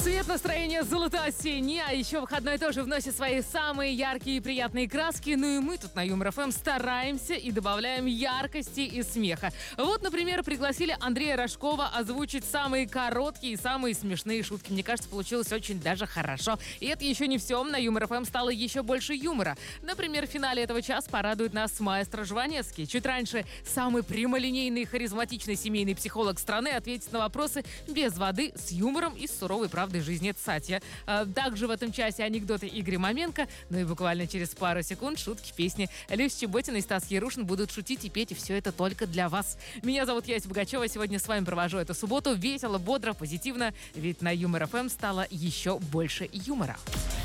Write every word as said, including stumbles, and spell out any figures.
Цвет настроения золото-осенний, а еще выходной тоже вносит свои самые яркие и приятные краски. Ну и мы тут на Юмор ФМ стараемся и добавляем яркости и смеха. Вот, например, пригласили Андрея Рожкова озвучить самые короткие и самые смешные шутки. Мне кажется, получилось очень даже хорошо. И это еще не все. На Юмор ФМ стало еще больше юмора. Например, в финале этого часа порадует нас маэстро Жванецкий. Чуть раньше самый прямолинейный и харизматичный семейный психолог страны ответит на вопросы без воды, с юмором и с суровой правдой жизни. Это Сатья. А, также в этом часе анекдоты Игоря Маменко. Ну и буквально через пару секунд шутки, песни. Люся Чеботина и Стас Ярушин будут шутить и петь, и все это только для вас. Меня зовут Яся Богачева. Сегодня с вами провожу эту субботу весело, бодро, позитивно. Ведь на Юмор ФМ стало еще больше юмора.